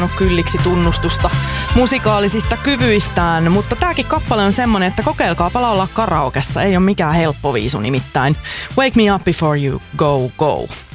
saanut kylliksi tunnustusta musikaalisista kyvyistään, mutta tääkin kappale on semmonen, että kokeilkaapa laulaa karaokessa, ei ole mikään helppo viisu nimittäin. Wake me up before you go go.